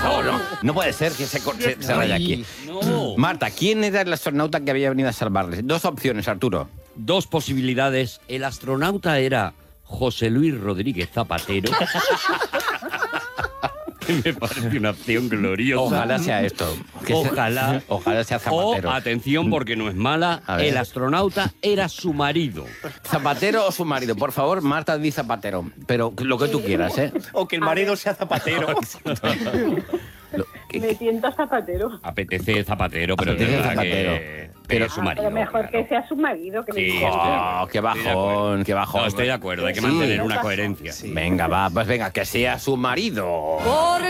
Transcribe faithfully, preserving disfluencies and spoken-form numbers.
favor, no. No puede ser que se, se, se raya aquí. No. Marta, ¿quién era el astronauta que había venido a salvarles? Dos opciones, Arturo. Dos posibilidades. El astronauta era José Luis Rodríguez Zapatero. Me parece una opción gloriosa. Ojalá sea esto. Que Ojalá. Sea, ojalá sea Zapatero. O, atención, porque no es mala, el astronauta era su marido. ¿Zapatero o su marido? Por favor, Marta, di Zapatero. Pero lo que tú quieras, ¿eh? O que el marido sea Zapatero. Lo, que, Me tienta Zapatero. Apetece Zapatero, pero Apetece es verdad Zapatero. que... Pero- es su Ah, marido. pero mejor claro. que sea su marido. Que Sí, me estoy de Oh, acuerdo. qué Estoy de bajón, acuerdo. qué bajón. No, estoy de acuerdo, hay que Sí. mantener una coherencia. Venga, va, pues venga, que sea su marido. Por